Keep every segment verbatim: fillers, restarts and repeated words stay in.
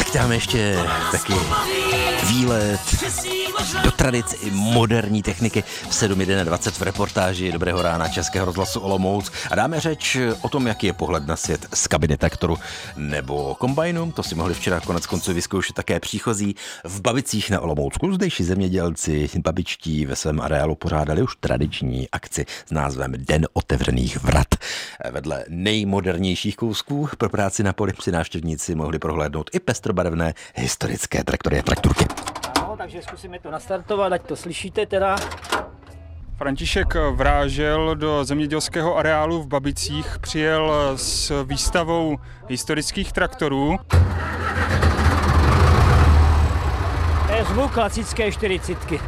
Tak dáme ještě taky výlet do tradic i moderní techniky v sedm dvacet jedna v reportáži Dobrého rána Českého rozhlasu Olomouc a dáme řeč o tom, jaký je pohled na svět z kabiny traktoru nebo kombajnu. To si mohli včera konec konců vyzkoušet také příchozí v Babicích na Olomoucku. Zdejší zemědělci babičtí ve svém areálu pořádali už tradiční akci s názvem Den otevřených vrat. Vedle nejmodernějších kousků pro práci na poli si návštěvníci mohli prohlédnout i pestrobarevné historické traktory a traktorky. Ano, takže zkusíme to nastartovat, ať to slyšíte teda. František Vrážel do zemědělského areálu v Babicích přijel s výstavou historických traktorů. To je zvuk klasické čtyřicítky.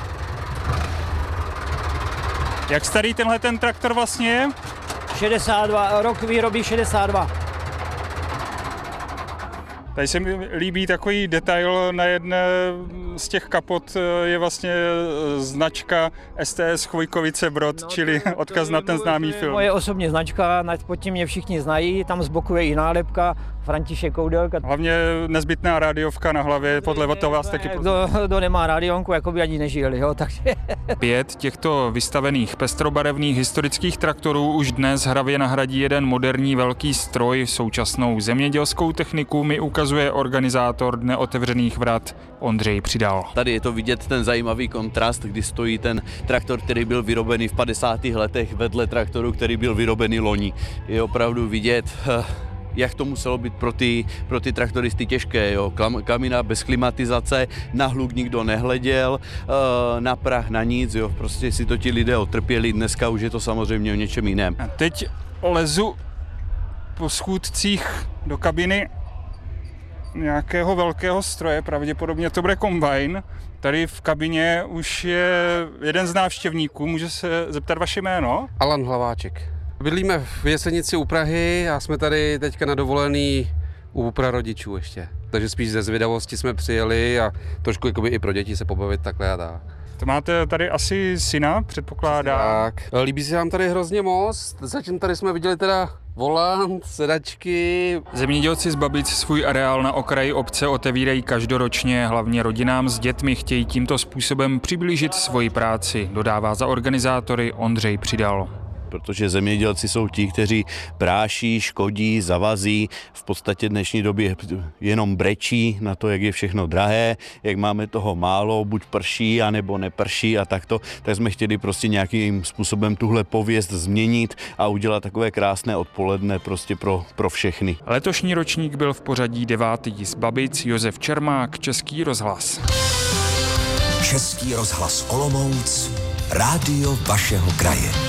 Jak starý tenhle ten traktor vlastně je? šedesát dva, rok výroby šedesát dva. Tady se mi líbí takový detail, na jedné z těch kapot je vlastně značka S T S Chvojkovice Brod, no, čili odkaz na ten známý film. Moje osobní značka, pod tím mě všichni znají, tam z boku je i nálepka František Koudelka. Hlavně nezbytná rádiovka na hlavě, podle toho vás taky pozná. Kdo, kdo nemá rádionku, jako by ani nežil, jo, takže... Pět těchto vystavených pestrobarevných historických traktorů už dnes hravě nahradí jeden moderní velký stroj. Současnou zemědělskou techniku mi ukazuje organizátor Dne otevřených vrat Ondřej Přidal. Tady je to vidět ten zajímavý kontrast, kdy stojí ten traktor, který byl vyrobený v padesátých letech vedle traktoru, který byl vyrobený loni. Je opravdu vidět, jak to muselo být pro ty, pro ty traktoristy těžké. Jo. Kamina bez klimatizace, na hluk nikdo nehleděl, na prach, na nic. Jo. Prostě si to ti lidé otrpěli, dneska už je to samozřejmě o něčem jiném. A teď lezu po schůdcích do kabiny nějakého velkého stroje, pravděpodobně to bude kombajn. Tady v kabině už je jeden z návštěvníků, může se zeptat vaše jméno? Alan Hlaváček. Bydlíme v Jesenici u Prahy a jsme tady teďka na dovolený u prarodičů ještě. Takže spíš ze zvědavosti jsme přijeli a trošku jakoby i pro děti se pobavit takhle a tak. To máte tady asi syna, předpokládá? Tak, líbí se nám tady hrozně moc. Zatím tady jsme viděli teda volant, sedačky. Zemědělci z Babic svůj areál na okraji obce otevírají každoročně. Hlavně rodinám s dětmi chtějí tímto způsobem přiblížit svoji práci, dodává za organizátory Ondřej Přidal. Protože zemědělci jsou ti, kteří práší, škodí, zavazí, v podstatě dnešní době jenom brečí na to, jak je všechno drahé, jak máme toho málo, buď prší, anebo neprší a takto, tak jsme chtěli prostě nějakým způsobem tuhle pověst změnit a udělat takové krásné odpoledne prostě pro, pro všechny. Letošní ročník byl v pořadí devátý z Babic, Josef Čermák, Český rozhlas. Český rozhlas Olomouc, rádio vašeho kraje.